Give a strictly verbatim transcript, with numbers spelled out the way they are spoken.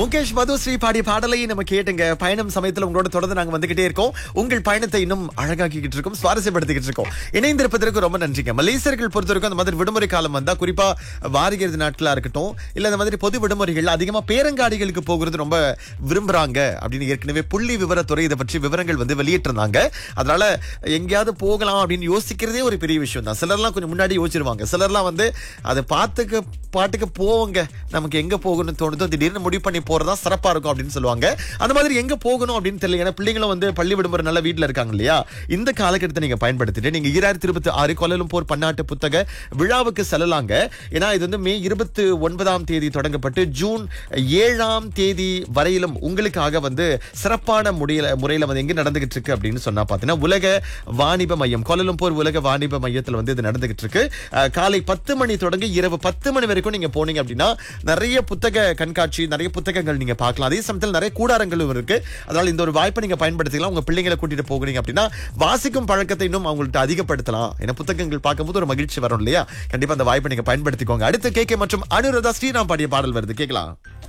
முகேஷ் மதுஸ்ரீ பாடிய பாடலை நம்ம கேட்டுங்க. பயணம் சமயத்துல உங்களோட தொடர்ந்து நாங்க வந்துகிட்டே இருக்கோம். உங்கள் பயணத்தை இன்னும் அழகாக்கிட்டு இருக்கோம், சுவாரஸ்யப்படுத்திக்கிட்டு இருக்கோம். இணைந்திருப்பதற்கு ரொம்ப நன்றிங்க. மலேசியர்கள் பொறுத்தவரைக்கும் அந்த மாதிரி விடுமுறை காலம் வந்தா, குறிப்பா வாரிகிறது நாட்களா இருக்கட்டும், இல்ல இந்த மாதிரி பொது விடுமுறைகள் அதிகமா பேரங்காடிகளுக்கு போகிறது ரொம்ப விரும்புறாங்க அப்படின்னு ஏற்கனவே புள்ளி விவரத்துறை இதை பற்றி விவரங்கள் வந்து வெளியிட்டிருந்தாங்க. அதனால எங்கேயாவது போகலாம் அப்படின்னு யோசிக்கிறதே ஒரு பெரிய விஷயம் தான். சிலர்லாம் கொஞ்சம் முன்னாடி யோசிச்சிருவாங்க, சிலர்லாம் வந்து அதை பார்த்துக்கு பாட்டுக்கு போவங்க, நமக்கு எங்க போகணும்னு தோணுதோ திடீர்னு முடிவு பண்ணி போறதா சிறப்பா இருக்கும் அப்படின்னு சொல்லுவாங்க. அந்த மாதிரி எங்க போகணும் அப்படின்னு தெரியல. ஏன்னா பிள்ளைங்களும் வந்து பள்ளி விடுமுறை நல்ல வீட்டுல இருக்காங்க இல்லையா? இந்த காலகட்டத்தை நீங்க பயன்படுத்திட்டு நீங்க ஈராயிரத்தி இருபத்தி ஆறு கோலாலம்பூர் பன்னாட்டு புத்தக விழாவுக்கு செல்லலாங்க. ஏன்னா இது வந்து மே இருபத்தி ஒன்பதாம் தேதி தொடங்கப்பட்டு ஜூன் ஏழாம் தேதி வரையிலும் உங்களுக்காக வந்து சிறப்பான முறையில முறையில வந்து எங்க நடந்துகிட்டு இருக்கு அப்படின்னு சொன்னா பாத்தீங்கன்னா, உலக வாணிப மையம், கோலாலம்பூர் உலக வாணிப மையத்தில் வந்து இது நடந்துகிட்டு இருக்கு. காலை பத்து மணி தொடங்கி இரவு பத்து மணி வரைக்கும் நீங்க போனீங்க அப்படின்னா நிறைய புத்தக கண்காட்சி, நிறைய புத்தகங்கள் நீங்க பார்க்கலாம். அதே சமயத்தில் நிறைய கூடாரங்களும் இருக்கு. அதனால இந்த ஒரு வாய்ப்பை நீங்க பயன்படுத்திக்கலாம். உங்க பிள்ளைங்களை கூட்டிட்டு போகிறீங்க அப்படின்னா வாசிக்கும் பழக்கத்தை இன்னும் அவங்கள்ட்ட அதிகப்படுத்தலாம். ஏன்னா புத்தகங்கள் பார்க்கும்போது ஒரு மகிழ்ச்சி வரும் இல்லையா? கண்டிப்பா அந்த வாய்ப்பை நீங்க பயன்படுத்திக்கோங்க. அடுத்து கே கே மற்றும் அனுராதா ஸ்ரீராம் பாடிய பாடல் வருது, கேட்கலாம்.